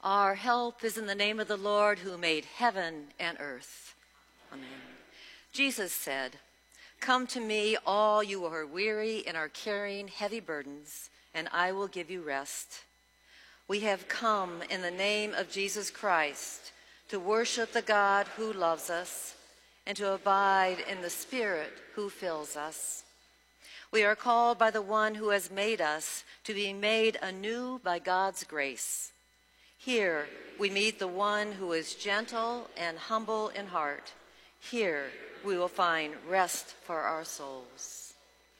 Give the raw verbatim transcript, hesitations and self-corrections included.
Our help is in the name of the Lord who made heaven and earth. Amen. Jesus said, "Come to me, all you who are weary and are carrying heavy burdens, and I will give you rest." We have come in the name of Jesus Christ to worship the God who loves us and to abide in the Spirit who fills us. We are called by the one who has made us to be made anew by God's grace. Here we meet the one who is gentle and humble in heart. Here we will find rest for our souls.